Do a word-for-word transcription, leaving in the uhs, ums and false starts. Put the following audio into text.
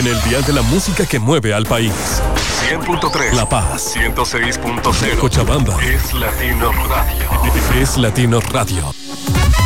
En el dial de la música que mueve al país. cien punto tres. La Paz. ciento seis punto cero. Cochabamba. Es Latino Radio. Es Latino Radio.